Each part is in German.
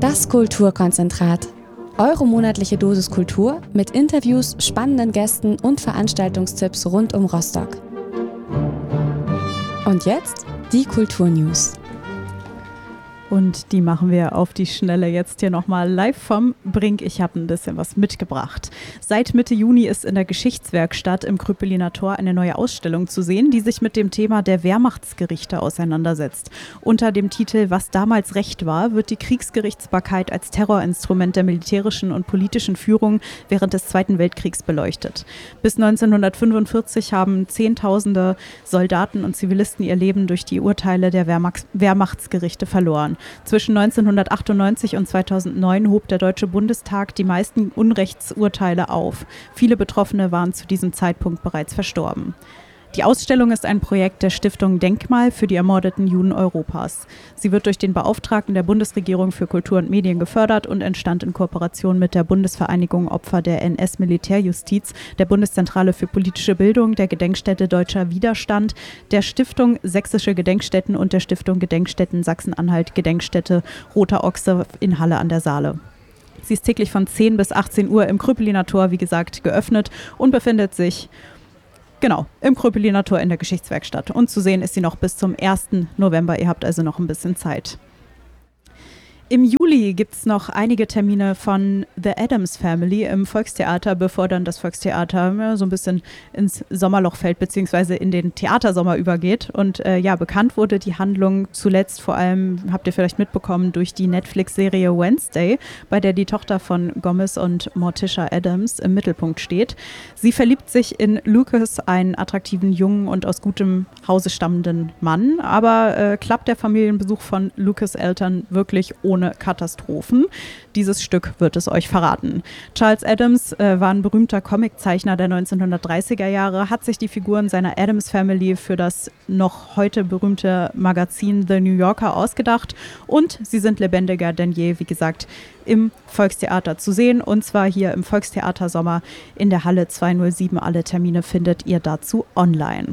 Das Kulturkonzentrat. Eure monatliche Dosis Kultur mit Interviews, spannenden Gästen und Veranstaltungstipps rund um Rostock. Und jetzt die Kulturnews. Und die machen wir auf die Schnelle jetzt hier nochmal live vom Brink. Ich habe ein bisschen was mitgebracht. Seit Mitte Juni ist in der Geschichtswerkstatt im Kröpeliner Tor eine neue Ausstellung zu sehen, die sich mit dem Thema der Wehrmachtsgerichte auseinandersetzt. Unter dem Titel »Was damals Recht war« wird die Kriegsgerichtsbarkeit als Terrorinstrument der militärischen und politischen Führung während des Zweiten Weltkriegs beleuchtet. Bis 1945 haben Zehntausende Soldaten und Zivilisten ihr Leben durch die Urteile der Wehrmachtsgerichte verloren. Zwischen 1998 und 2009 hob der Deutsche Bundestag die meisten Unrechtsurteile auf. Viele Betroffene waren zu diesem Zeitpunkt bereits verstorben. Die Ausstellung ist ein Projekt der Stiftung Denkmal für die ermordeten Juden Europas. Sie wird durch den Beauftragten der Bundesregierung für Kultur und Medien gefördert und entstand in Kooperation mit der Bundesvereinigung Opfer der NS-Militärjustiz, der Bundeszentrale für politische Bildung, der Gedenkstätte Deutscher Widerstand, der Stiftung Sächsische Gedenkstätten und der Stiftung Gedenkstätten Sachsen-Anhalt Gedenkstätte Roter Ochse in Halle an der Saale. Sie ist täglich von 10 bis 18 Uhr im Kröpeliner Tor, wie gesagt, geöffnet und befindet sich im Kröpeliner Tor in der Geschichtswerkstatt. Und zu sehen ist sie noch bis zum 1. November. Ihr habt also noch ein bisschen Zeit. Im Juli gibt es noch einige Termine von The Addams Family im Volkstheater, bevor dann das Volkstheater so ein bisschen ins Sommerloch fällt, beziehungsweise in den Theatersommer übergeht. Und bekannt wurde die Handlung zuletzt, vor allem, habt ihr vielleicht mitbekommen, durch die Netflix-Serie Wednesday, bei der die Tochter von Gomez und Morticia Addams im Mittelpunkt steht. Sie verliebt sich in Lucas, einen attraktiven, jungen und aus gutem Hause stammenden Mann. Aber klappt der Familienbesuch von Lucas' Eltern wirklich ohne Katastrophen? Dieses Stück wird es euch verraten. Charles Addams war ein berühmter Comiczeichner der 1930er Jahre, hat sich die Figuren seiner Addams Family für das noch heute berühmte Magazin The New Yorker ausgedacht und sie sind lebendiger denn je, wie gesagt, im Volkstheater zu sehen und zwar hier im Volkstheatersommer in der Halle 207. Alle Termine findet ihr dazu online.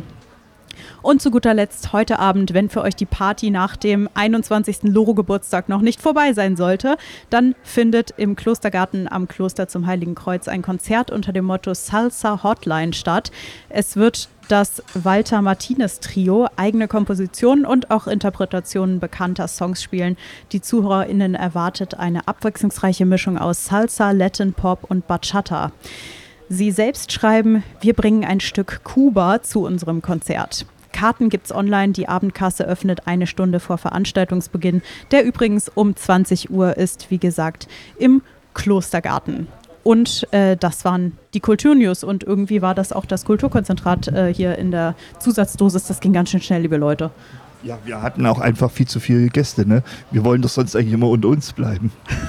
Und zu guter Letzt heute Abend, wenn für euch die Party nach dem 21. Loro-Geburtstag noch nicht vorbei sein sollte, dann findet im Klostergarten am Kloster zum Heiligen Kreuz ein Konzert unter dem Motto Salsa Hotline statt. Es wird das Walter Martinez Trio eigene Kompositionen und auch Interpretationen bekannter Songs spielen. Die ZuhörerInnen erwartet eine abwechslungsreiche Mischung aus Salsa, Latin Pop und Bachata. Sie selbst schreiben, wir bringen ein Stück Kuba zu unserem Konzert. Karten gibt's online, die Abendkasse öffnet eine Stunde vor Veranstaltungsbeginn, der übrigens um 20 Uhr ist, wie gesagt, im Klostergarten. Und das waren die Kulturnews und irgendwie war das auch das Kulturkonzentrat hier in der Zusatzdosis. Das ging ganz schön schnell, liebe Leute. Ja, wir hatten auch einfach viel zu viele Gäste, ne? Wir wollen doch sonst eigentlich immer unter uns bleiben.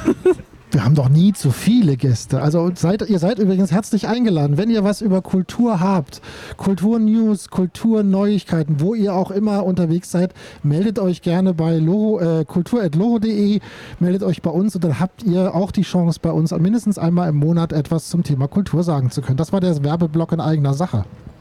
Wir haben doch nie zu viele Gäste. Also ihr seid übrigens herzlich eingeladen, wenn ihr was über Kultur habt, Kulturnews, Kulturneuigkeiten, wo ihr auch immer unterwegs seid, meldet euch gerne bei kultur@loro.de, meldet euch bei uns und dann habt ihr auch die Chance, bei uns mindestens einmal im Monat etwas zum Thema Kultur sagen zu können. Das war der Werbeblock in eigener Sache.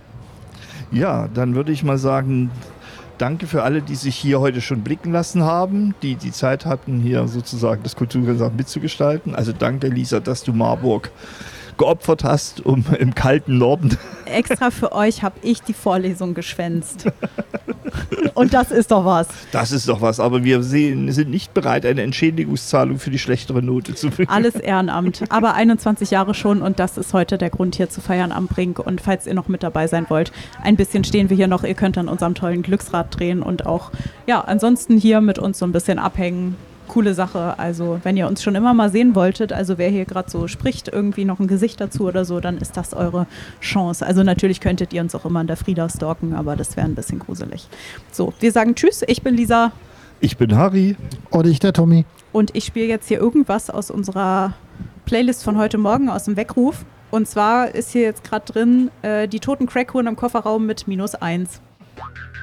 Ja, dann würde ich mal sagen, danke für alle, die sich hier heute schon blicken lassen haben, die die Zeit hatten, hier sozusagen das Kulturkonzert mitzugestalten. Also danke, Lisa, dass du Marburg geopfert hast, um im kalten Norden. Extra für euch habe ich die Vorlesung geschwänzt. Und das ist doch was. Das ist doch was, aber wir sind nicht bereit, eine Entschädigungszahlung für die schlechtere Note zu finden. Alles Ehrenamt, aber 21 Jahre schon und das ist heute der Grund, hier zu feiern am Brink. Und falls ihr noch mit dabei sein wollt, ein bisschen stehen wir hier noch. Ihr könnt an unserem tollen Glücksrad drehen und auch, ansonsten hier mit uns so ein bisschen abhängen. Coole Sache, also wenn ihr uns schon immer mal sehen wolltet, also wer hier gerade so spricht, irgendwie noch ein Gesicht dazu oder so, dann ist das eure Chance. Also natürlich könntet ihr uns auch immer in der Frieda stalken, aber das wäre ein bisschen gruselig. So, wir sagen Tschüss, ich bin Lisa. Ich bin Harry. Und ich der Tommy. Und ich spiele jetzt hier irgendwas aus unserer Playlist von heute Morgen, aus dem Weckruf. Und zwar ist hier jetzt gerade drin die toten Crackhuren im Kofferraum mit -1.